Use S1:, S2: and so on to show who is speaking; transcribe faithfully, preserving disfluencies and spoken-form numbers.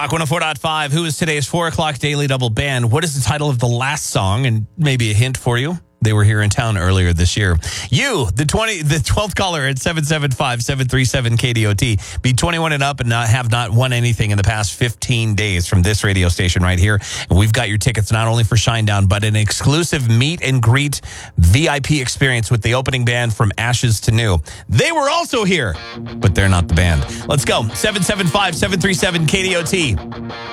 S1: Rock one oh four point five. Who is today's four o'clock Daily Double Band? What is the title of the last song? And maybe a hint for you. They were here in town earlier this year. You, the twenty, the twelfth caller at seven seven five, seven three seven, K D O T. Be twenty-one and up and not have not won anything in the past fifteen days from this radio station right here. And we've got your tickets not only for Shinedown, but an exclusive meet and greet V I P experience with the opening band from Ashes to New. They were also here, but they're not the band. Let's go. seven seven five, seven three seven, K D O T.